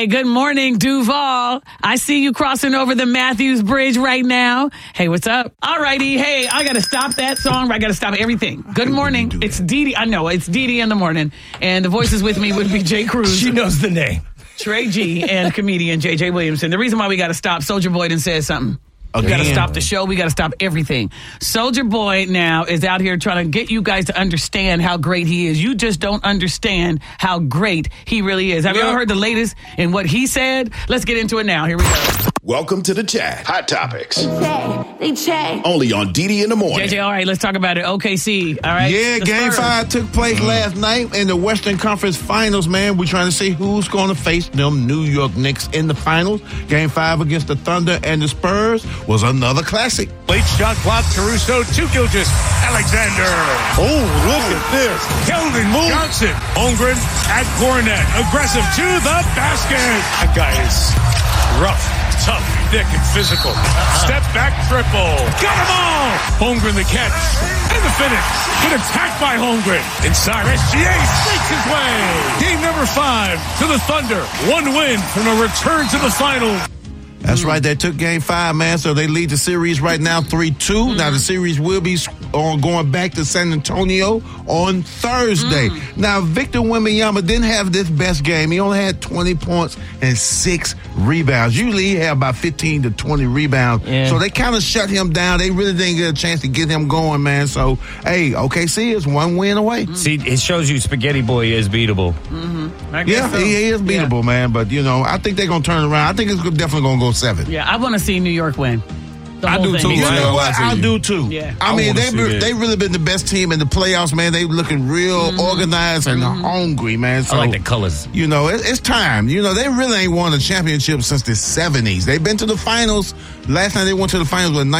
Hey, good morning, Duval. I see you crossing over the Matthews Bridge right now. Hey, what's up? All righty. Hey, I got to stop that song. I got to stop everything. Good morning. It's Dee Dee. I know, it's Dee Dee in the morning. And the voices with me would be Jay Cruz. She knows the name. Trey G and comedian J.J. Williamson. The reason why we got to stop, Soulja Boy done said something. We got to stop the show. We got to stop everything. Soulja Boy now is out here trying to get you guys to understand how great he is. You just don't understand how great he really is. Have you ever heard the latest in what he said? Let's get into it now. Here we go. Welcome to the chat. Hot topics. They check. Only on DD in the morning. JJ, all right, let's talk about it. OKC, all right? Yeah, Game 5 took place last night in the Western Conference Finals, man. We're trying to see who's going to face them New York Knicks in the finals. Game 5 against the Thunder and the Spurs was another classic. Late shot clock, Caruso to Gilgeous. Alexander. Oh, look at this. Keldon Johnson. Holmgren at Cornet. Aggressive to the basket. That guy is rough, tough, thick, and physical. Step back triple. Got them all. Holmgren the catch. And the finish. Good attack by Holmgren. Inside, SGA sneaks his way. Game number 5 to the Thunder. One win from a return to the finals. That's right. They took Game 5, man. So they lead the series right now 3-2. Now the series will be going back to San Antonio on Thursday. Now Victor Wembanyama didn't have this best game. He only had 20 points and 6 rebounds. Usually he had about 15 to 20 rebounds. Yeah. So they kind of shut him down. They really didn't get a chance to get him going, man. So, hey, OKC is one win away. See, it shows you Spaghetti Boy is beatable. Yeah, so. He is beatable, man. But, you know, I think they're going to turn around. I think it's definitely going to go 7. Yeah, I want to see New York win. I do too. You know what? I do too. Yeah. I mean, they've really been the best team in the playoffs, man. They looking real organized and hungry, man. So, I like the colors. You know, it's time. You know, they really ain't won a championship since the 70s. They've been to the finals. Last time they went to the finals was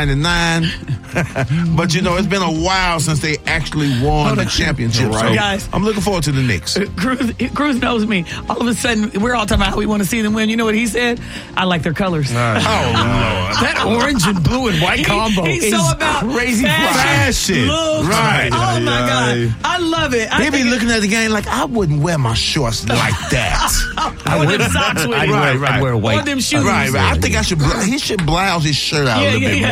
1999. But, you know, it's been a while since they actually won the championship. Right. So guys, I'm looking forward to the Knicks. Cruz knows me. All of a sudden, we're all talking about how we want to see them win. You know what he said? I like their colors. Oh, Lord. That orange and blue and white combo he's is so about crazy fashion. Look. Right. Oh, my God. I love it. They be looking at the game like, I wouldn't wear my shorts like that. Or them socks with it. I'd wear white. Or them shoes. Right. I think he should blouse his shirt out a little bit more.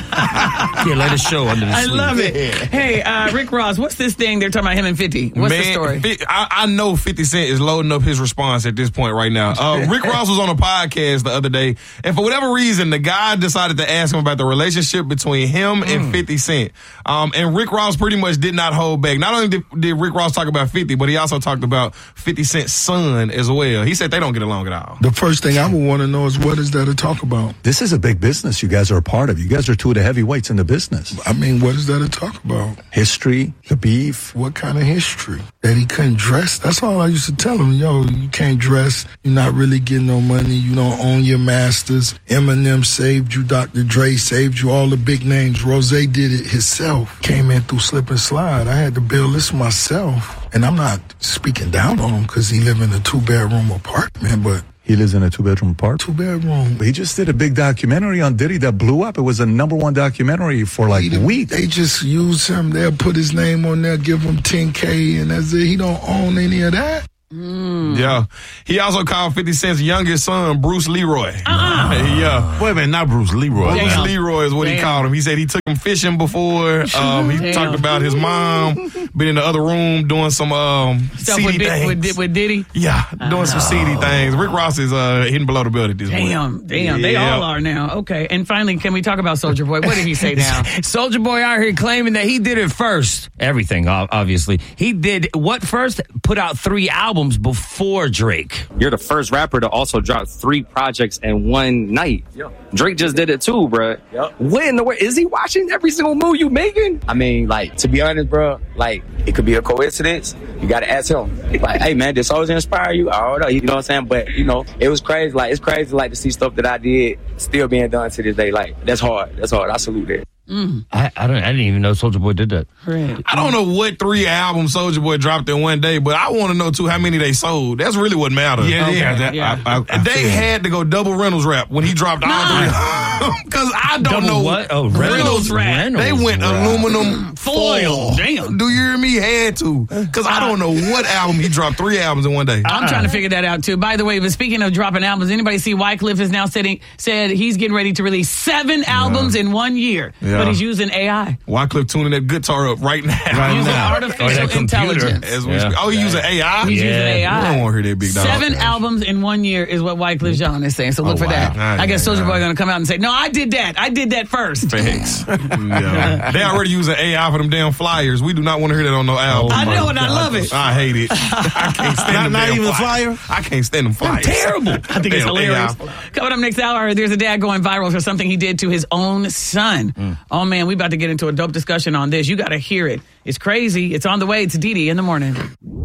Yeah, let it show under the sleeve. I love it. Hey, Rick Ross, what's this thing they're talking about him and 50? What's the story? I know 50 Cent is loading up his response at this point right now. Rick Ross was on a podcast the other day, and for whatever reason, the guy decided to ask him about the relationship between him and 50 Cent. And Rick Ross pretty much did not hold back. Not only did Rick Ross talk about 50, but he also talked about 50 Cent's son as well. He said they don't get along at all. The first thing I would want to know is what is there to talk about? This is a big business you guys are a part of. You guys are two of the heavyweights in the business. I mean, what is there to talk about? History, the beef. What kind of history? That he couldn't dress? That's all I used to tell him. Yo, you can't dress. You're not really getting no money. You don't own your masters. Eminem saved you. Dr. Dre saved you. All the big names. Rose did it himself. Came in through slip and slide. I had to build this myself. And I'm not speaking down on him because he live in a 2-bedroom apartment, but he lives in a 2-bedroom apartment? 2-bedroom. He just did a big documentary on Diddy that blew up. It was a #1 documentary for like weeks. They just use him. They'll put his name on there, give him $10K, and that's it. He don't own any of that. Yeah. He also called 50 Cent's youngest son Bruce Leroy. Yeah. Wait a minute, not Bruce Leroy. Bruce Leroy is what he called him. He said he took him fishing before. He talked about his mom been in the other room doing some stuff seedy things. With Diddy? Yeah, doing some seedy things. Rick Ross is hitting below the belt at this point. Damn. They all are now. Okay. And finally, can we talk about Soulja Boy? What did he say now? Soulja Boy out here claiming that he did it first. Everything, obviously. He did what first? Put out 3 albums before Drake. You're the first rapper to also drop 3 projects in one night. Yep. Drake just did it too, bro. Yep. What in the world? Is he watching every single move you making? I mean, like, to be honest, bro, like, it could be a coincidence. You got to ask him. Like, hey, man, did always inspire you? I don't know. You know what I'm saying? But, you know, it was crazy. Like, it's crazy, like, to see stuff that I did still being done to this day. Like, that's hard. I salute that. I didn't even know Soulja Boy did that. Right. I don't know what 3 albums Soulja Boy dropped in one day, but I want to know too how many they sold. That's really what matters. Yeah. They had to go double Reynolds rap when he dropped all 3. Because I don't Double know what? Oh, Reynolds wrap. They went aluminum foil. Damn. Do you hear me? Had to. Because I don't know what album he dropped 3 albums in one day. I'm trying to figure that out too. By the way, but speaking of dropping albums, anybody see Wycliffe is now said he's getting ready to release 7 albums in 1 year, but he's using AI. Wycliffe tuning that guitar up right now. Using artificial intelligence. As we speak. Oh, he's using AI? He's using AI. I don't want to hear that big dog. 7 albums in 1 year is what Wycliffe Jean is saying. So look for that. I guess Soulja Boy going to come out and say, no, I did that first. Thanks. They already using AI for them damn flyers. We do not want to hear that on no album. I know and I love it. I hate it. I can't stand them. Not even the flyer? I can't stand them flyers. Terrible. I think it's hilarious. Coming up next hour, there's a dad going viral for something he did to his own son. Oh man, we about to get into a dope discussion on this. You got to hear it. It's crazy. It's on the way. It's Didi in the morning.